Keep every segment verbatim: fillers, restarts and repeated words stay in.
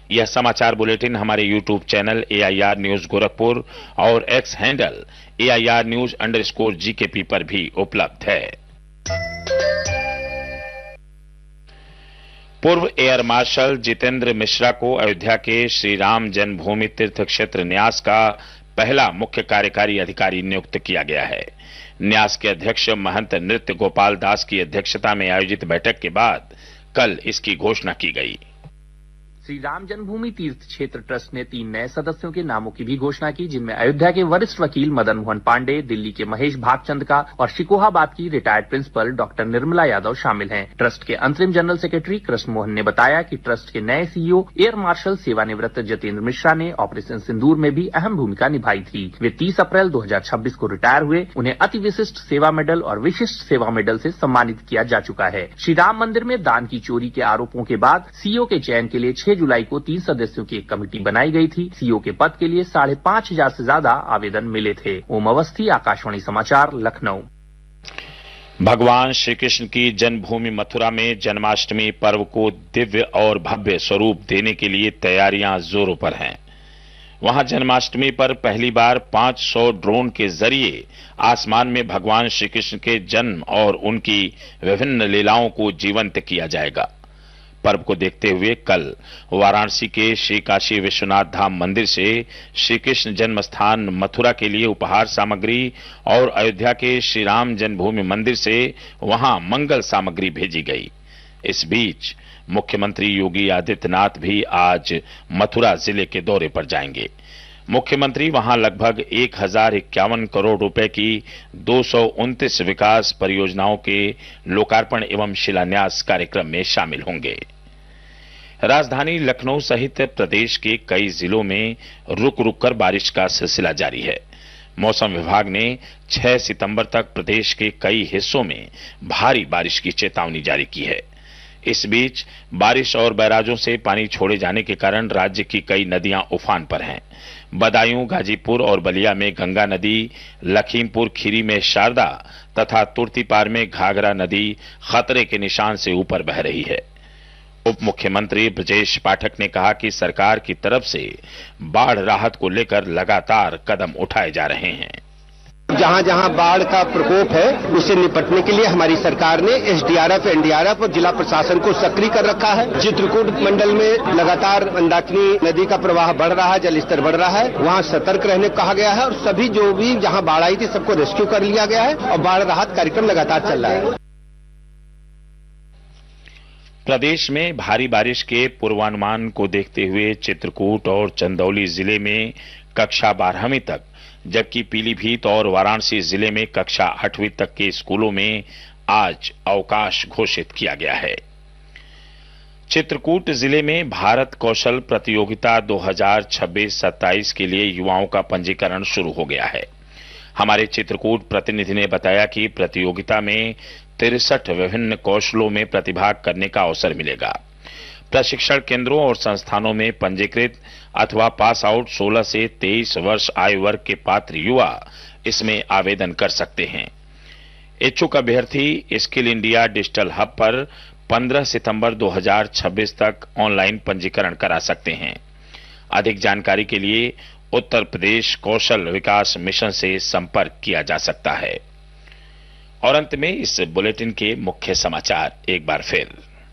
यह समाचार बुलेटिन हमारे YouTube channel A I R news Gorakhpur और x handle A I R news underscore G के पी पर भी उपलब्ध है। पूर्व एयर मार्शल जितेंद्र मिश्रा को अयोध्या के श्री राम जन्मभूमि तीर्थ क्षेत्र न्यास का पहला मुख्य कार्यकारी अधिकारी नियुक्त किया गया है। न्यास के अध्यक्ष महंत नृत्य गोपाल दास की अध्यक्षता में आयोजित बैठक के बाद कल इसकी घोषणा की गई। श्री राम जन्मभूमि तीर्थ क्षेत्र ट्रस्ट ने तीन नए सदस्यों के नामों की भी घोषणा की, जिनमें अयोध्या के वरिष्ठ वकील मदन मोहन पांडे, दिल्ली के महेश भागचंद का और शिकोहाबाद की retired principal doctor Nirmala Yadav शामिल हैं। ट्रस्ट के अंतरिम जनरल सेक्रेटरी कृष्ण मोहन ने बताया कि ट्रस्ट के नए सीईओ एयर मार्शल सेवानिवृत्त जितेंद्र मिश्रा ने ऑपरेशन सिंदूर में भी अहम भूमिका निभाई थी। वे तीस अप्रैल दो हजार छब्बीस को रिटायर हुए। उन्हें अति विशिष्ट सेवा मेडल और विशिष्ट सेवा मेडल से सम्मानित किया जा चुका है। श्री राम मंदिर में दान की चोरी के आरोपों के बाद सीईओ के चयन के लिए छह जुलाई को तीन सदस्यों की एक कमेटी बनाई गई थी। सीईओ के पद के लिए साढ़े पांच हजार से ज्यादा आवेदन मिले थे। ओम अवस्थी, आकाशवाणी समाचार, लखनऊ। भगवान श्री कृष्ण की जन्मभूमि मथुरा में जन्माष्टमी पर्व को दिव्य और भव्य स्वरूप देने के लिए तैयारियां जोरों पर हैं। वहां जन्माष्टमी पर पहली बार पांच सौ ड्रोन के जरिए आसमान में भगवान श्री कृष्ण के जन्म और उनकी विभिन्न लीलाओं को जीवंत किया जाएगा। पर्व को देखते हुए कल वाराणसी के श्री काशी विश्वनाथ धाम मंदिर से श्री कृष्ण जन्म स्थान मथुरा के लिए उपहार सामग्री और अयोध्या के श्री राम जन्मभूमि मंदिर से वहां मंगल सामग्री भेजी गई। इस बीच मुख्यमंत्री योगी आदित्यनाथ भी आज मथुरा जिले के दौरे पर जाएंगे। मुख्यमंत्री वहां लगभग एक हजार इक्यावन करोड़ रुपए की दो सौ उनतीस विकास परियोजनाओं के लोकार्पण एवं शिलान्यास कार्यक्रम में शामिल होंगे। राजधानी लखनऊ सहित प्रदेश के कई जिलों में रुक रुक कर बारिश का सिलसिला जारी है। मौसम विभाग ने छह सितंबर तक प्रदेश के कई हिस्सों में भारी बारिश की चेतावनी जारी की है। इस बीच बारिश और बैराजों से पानी छोड़े जाने के कारण राज्य की कई नदियां उफान पर हैं। बदायूं, गाजीपुर और बलिया में गंगा नदी, लखीमपुर खीरी में शारदा तथा तुर्तीपार में घाघरा नदी खतरे के निशान से ऊपर बह रही है। उप मुख्यमंत्री ब्रजेश पाठक ने कहा कि सरकार की तरफ से बाढ़ राहत को लेकर लगातार कदम उठाए जा रहे हैं। जहां जहां बाढ़ का प्रकोप है उससे निपटने के लिए हमारी सरकार ने S D R F, N D R F और जिला प्रशासन को सक्रिय कर रखा है। चित्रकूट मंडल में लगातार मंदाकिनी नदी का प्रवाह बढ़ रहा है, जल स्तर बढ़ रहा है, वहां सतर्क रहने को कहा गया है और सभी जो भी जहां बाढ़ आई थी सबको रेस्क्यू कर लिया गया है और बाढ़ राहत कार्यक्रम लगातार चल रहा है। प्रदेश में भारी बारिश के पूर्वानुमान को देखते हुए चित्रकूट और चंदौली जिले में कक्षा बारहवीं तक, जबकि पीलीभीत और वाराणसी जिले में कक्षा आठवीं तक के स्कूलों में आज अवकाश घोषित किया गया है। चित्रकूट जिले में भारत कौशल प्रतियोगिता दो हजार छब्बीस सत्ताईस के लिए युवाओं का पंजीकरण शुरू हो गया है। हमारे चित्रकूट प्रतिनिधि ने बताया कि प्रतियोगिता में तिरसठ विभिन्न कौशलों में प्रतिभाग करने का अवसर मिलेगा। प्रशिक्षण केंद्रों और संस्थानों में पंजीकृत अथवा पास आउट सोलह से तेईस वर्ष आयु वर्ग के पात्र युवा इसमें आवेदन कर सकते हैं। इच्छुक अभ्यर्थी स्किल इंडिया डिजिटल हब पर पंद्रह सितंबर दो हजार छब्बीस तक ऑनलाइन पंजीकरण करा सकते हैं। अधिक जानकारी के लिए उत्तर प्रदेश कौशल विकास मिशन से संपर्क किया जा सकता है। और अंत में इस बुलेटिन के मुख्य समाचार एक बार फिर।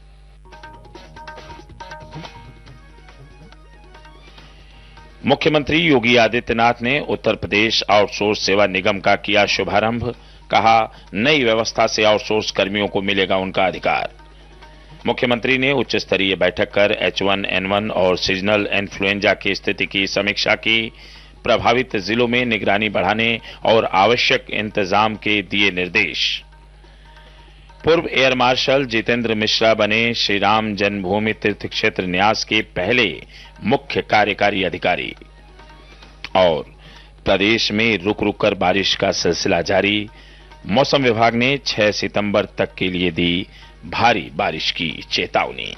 मुख्यमंत्री योगी आदित्यनाथ ने उत्तर प्रदेश आउटसोर्स सेवा निगम का किया शुभारंभ। कहा, नई व्यवस्था से आउटसोर्स कर्मियों को मिलेगा उनका अधिकार। मुख्यमंत्री ने उच्च स्तरीय बैठक कर एच वन एन वन और सीजनल इन्फ्लुएंजा की स्थिति की समीक्षा की। प्रभावित जिलों में निगरानी बढ़ाने और आवश्यक इंतजाम के दिए निर्देश। पूर्व एयर मार्शल जितेंद्र मिश्रा बने श्री राम जन्मभूमि तीर्थ क्षेत्र न्यास के पहले मुख्य कार्यकारी अधिकारी। और प्रदेश में रुक रुक कर बारिश का सिलसिला जारी। मौसम विभाग ने छह सितंबर तक के लिए दी भारी बारिश की चेतावनी।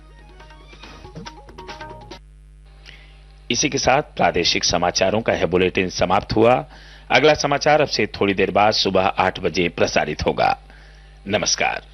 इसी के साथ प्रादेशिक समाचारों का यह बुलेटिन समाप्त हुआ। अगला समाचार अब से थोड़ी देर बाद सुबह आठ बजे प्रसारित होगा। नमस्कार।